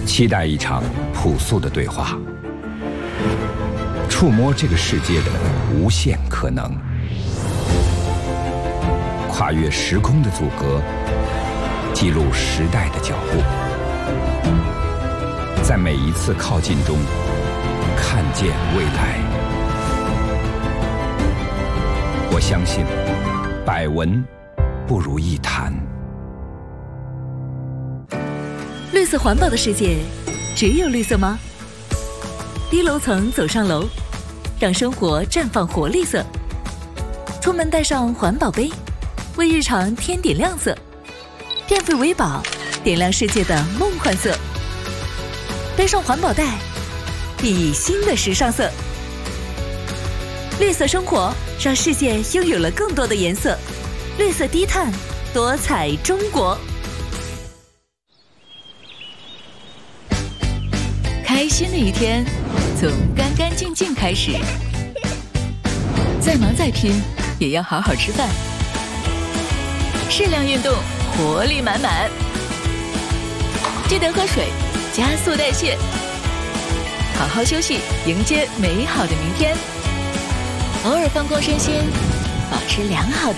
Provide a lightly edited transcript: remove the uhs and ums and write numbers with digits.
期待一场朴素的对话，触摸这个世界的无限可能，跨越时空的阻隔，记录时代的脚步，在每一次靠近中看见未来。我相信，百闻不如一谈。 绿色环保的世界，只有绿色吗？低楼层走上楼，让生活绽放活力色。出门带上环保杯，为日常添点亮色。电费为宝，点亮世界的梦幻色。背上环保袋，熠熠新的时尚色。绿色生活，让世界拥有了更多的颜色。绿色低碳，多彩中国。开心的一天，从干干净净开始。再忙再拼，也要好好吃饭。适量运动，活力满满。记得喝水，加速代谢。好好休息，迎接美好的明天。偶尔放空身心，保持良好的